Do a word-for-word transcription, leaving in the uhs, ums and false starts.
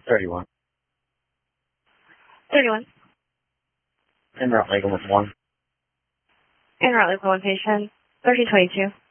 thirty-one. thirty-one. En route Lakeland with one. En route Lakeland patient, thirteen twenty-two.